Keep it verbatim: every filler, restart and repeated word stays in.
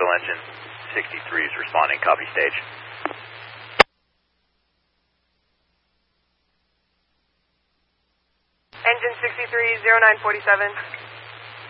Chicago engine sixty-three is responding. Copy stage. Engine sixty-three, zero nine forty-seven.